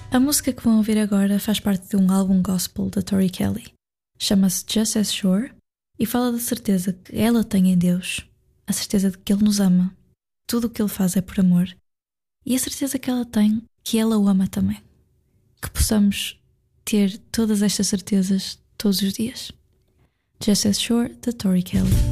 A música que vão ouvir agora faz parte de um álbum gospel da Tori Kelly. Chama-se Just As Sure e fala da certeza que ela tem em Deus, a certeza de que Ele nos ama, tudo o que Ele faz é por amor, e a certeza que ela tem que Ela o ama também. Que possamos ter todas estas certezas todos os dias. Just As Sure, da Tori Kelly.